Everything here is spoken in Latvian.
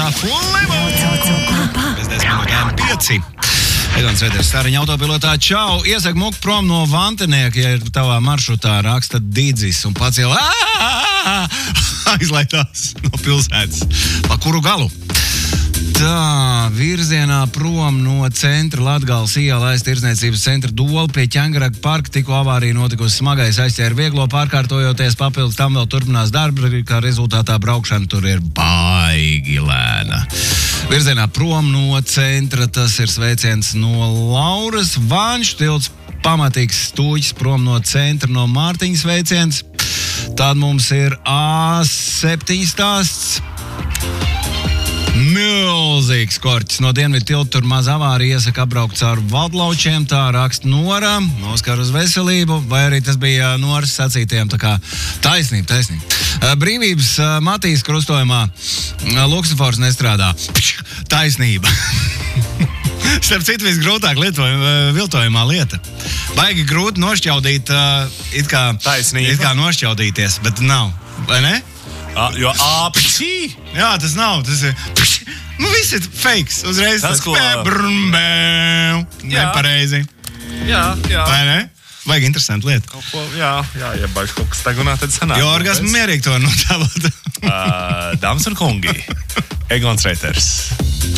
Flimu! Pēc 10 minūtēm 5. Egons Reiters, Stāriņa autopilotā, čau! Iesaka muku prom no Vantenieka, ja ir tavā maršrutā raksta Dīdzis un pacēl aizlaitās no pilsētas. Pa kuru galu? Tā, virzienā prom no centra Latgales iela aiz tirdzniecības centra Doli pie Ķengaraga parka tikko avārija notikusi, smagais aizķēra vieglo pārkārtojoties, papildus tam vēl turpinās darbi, kā rezultātā braukšana tur ir baigi lēna. Virzienā prom no centra tas ir sveiciens no Lauras, Vanšu tilts, pamatīgs stūķis prom no centra no Mārtiņas sveiciens. Tad mums ir A7 stāsts. Milzīgs korķis no Dienvidu tilta, tur maz avārija, iesaka apbraukt caur Valdlaučiem, tā raksta Nora, Oskar uz veselību, vai arī tas bija Noras sacītiem, tā kā taisnība. Brīvības Matīs krustojumā luksofors nestrādā. Taisnība. Starp citu, visgrūtāk viltojumā lieta. Baigi grūti nošķaudīt, it kā nošķaudīties, bet nav, vai ne? Jo apšī? Jā, tas nav, tas ir... viss ir fakes, uzreiz tas, ko... Nepareizi. Jā. Vai ne? Vajag interesanti lieta. Jā, ja baigi kaut kas tagunā, tad sanāk. Jo orgasmu mierīgi to notēlot. Dāmas un kungi, Egons Reiters.